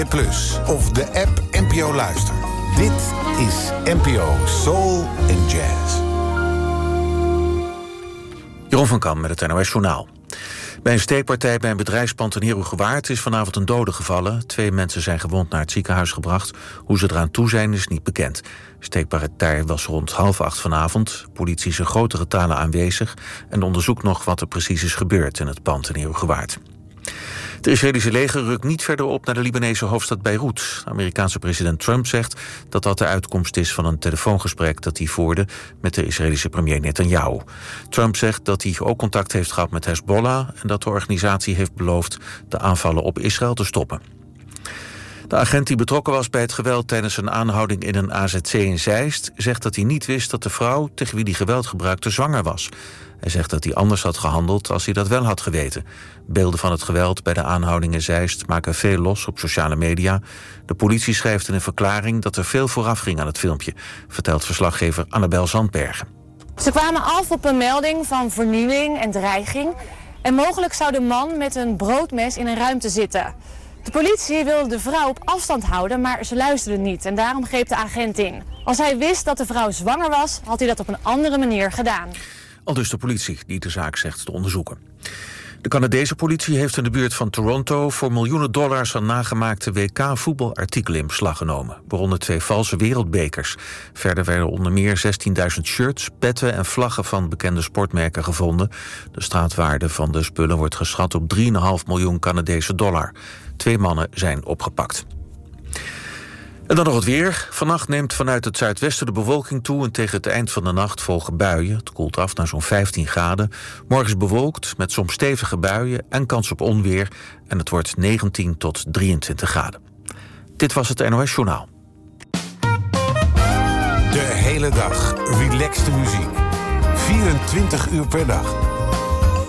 Plus of de app NPO Luister. Dit is NPO Soul and Jazz. Jeroen van Kam met het NOS Journaal. Bij een steekpartij bij een bedrijfspand in Herugewaard is vanavond een dode gevallen. 2 mensen zijn gewond naar het ziekenhuis gebracht. Hoe ze eraan toe zijn is niet bekend. De steekpartij was rond 7:30 vanavond. Politie is in grote getalen aanwezig en onderzoekt nog wat er precies is gebeurd in het pand in Herugewaard. Het Israëlische leger rukt niet verder op naar de Libanese hoofdstad Beirut. De Amerikaanse president Trump zegt dat dat de uitkomst is van een telefoongesprek dat hij voerde met de Israëlische premier Netanyahu. Trump zegt dat hij ook contact heeft gehad met Hezbollah en dat de organisatie heeft beloofd de aanvallen op Israël te stoppen. De agent die betrokken was bij het geweld tijdens een aanhouding in een AZC in Zeist zegt dat hij niet wist dat de vrouw tegen wie hij geweld gebruikte zwanger was. Hij zegt dat hij anders had gehandeld als hij dat wel had geweten. Beelden van het geweld bij de aanhouding in Zeist maken veel los op sociale media. De politie schrijft in een verklaring dat er veel vooraf ging aan het filmpje, vertelt verslaggever Annabel Zandbergen. Ze kwamen af op een melding van vernieling en dreiging. En mogelijk zou de man met een broodmes in een ruimte zitten. De politie wilde de vrouw op afstand houden, maar ze luisterde niet. En daarom greep de agent in. Als hij wist dat de vrouw zwanger was, had hij dat op een andere manier gedaan. Aldus de politie die de zaak zegt te onderzoeken. De Canadese politie heeft in de buurt van Toronto voor miljoenen dollars aan nagemaakte WK-voetbalartikelen in beslag genomen, waaronder 2 valse wereldbekers. Verder werden onder meer 16.000 shirts, petten en vlaggen van bekende sportmerken gevonden. De straatwaarde van de spullen wordt geschat op 3,5 miljoen Canadese dollar. 2 mannen zijn opgepakt. En dan nog het weer. Vannacht neemt vanuit het zuidwesten de bewolking toe en tegen het eind van de nacht volgen buien. Het koelt af naar zo'n 15 graden. Morgen is bewolkt met soms stevige buien en kans op onweer. En het wordt 19 tot 23 graden. Dit was het NOS Journaal. De hele dag relaxte muziek. 24 uur per dag.